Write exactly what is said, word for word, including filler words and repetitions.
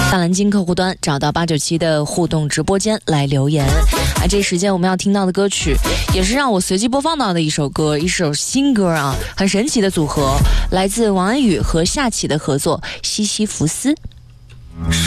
大蓝鲸客户端找到八九七的互动直播间来留言。啊，这时间我们要听到的歌曲也是让我随机播放到的一首歌，一首新歌啊，很神奇的组合，来自王安宇和夏启的合作《西西弗斯》。